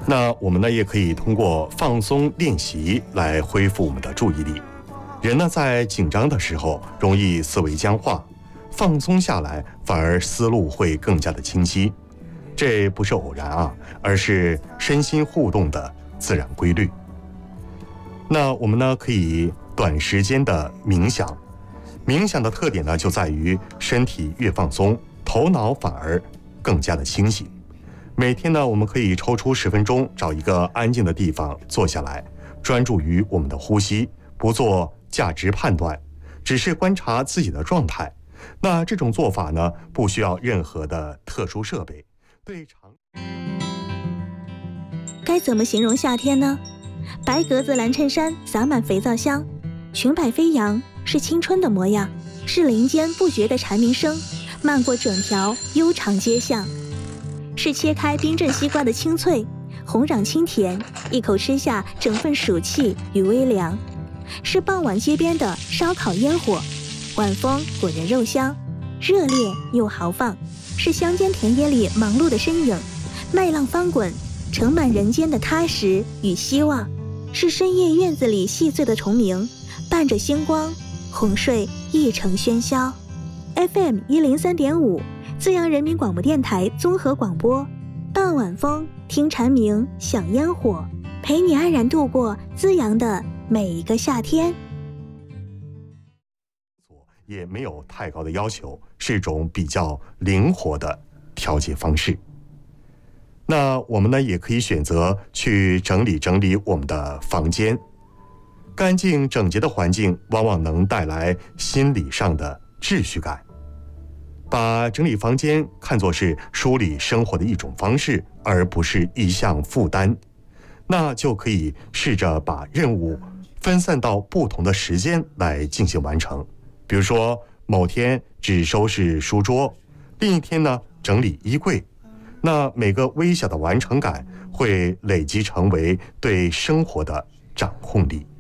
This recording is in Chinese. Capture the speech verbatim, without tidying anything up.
那我们呢也可以通过放松练习来恢复我们的注意力。人呢在紧张的时候容易思维僵化，放松下来反而思路会更加的清晰。这不是偶然啊，而是身心互动的自然规律。那我们呢可以短时间的冥想，冥想的特点呢就在于身体越放松，头脑反而更加的清醒。每天呢，我们可以抽出十分钟，找一个安静的地方坐下来，专注于我们的呼吸，不做价值判断，只是观察自己的状态。那这种做法呢，不需要任何的特殊设备。对常该怎么形容夏天呢？白格子蓝衬衫洒满肥皂香，裙摆飞扬，是青春的模样，是林间不绝的蝉鸣声，漫过整条悠长街巷。是切开冰镇西瓜的清脆，红壤清甜，一口吃下整份暑气与微凉。是傍晚街边的烧烤烟火，晚风裹人肉香，热烈又豪放。是乡间田野里忙碌的身影，麦浪翻滚，盛满人间的踏实与希望。是深夜院子里细碎的虫鸣，伴着星光，哄睡一城喧嚣。 F M 一零三点五资阳人民广播电台综合广播，傍晚风，听蝉鸣，享烟火，陪你安然度过资阳的每一个夏天。 也没有太高的要求，是一种比较灵活的调节方式。那我们呢，也可以选择去整理整理我们的房间。干净整洁的环境往往能带来心理上的秩序感。把整理房间看作是梳理生活的一种方式，而不是一项负担，那就可以试着把任务分散到不同的时间来进行完成。比如说某天只收拾书桌，另一天呢整理衣柜，那每个微小的完成感会累积成为对生活的掌控力。